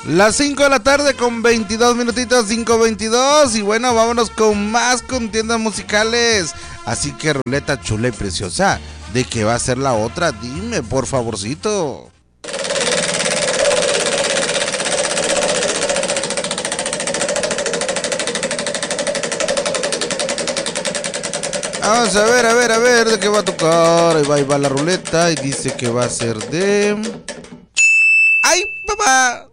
Las 5 de la tarde con 22 minutitos, 5:22. Y bueno, vámonos con más contiendas musicales. Así que, ruleta chula y preciosa, ¿de qué va a ser la otra? Dime, por favorcito. Vamos a ver, ¿de qué va a tocar? Ahí va la ruleta y dice que va a ser de... ¡Ay, papá!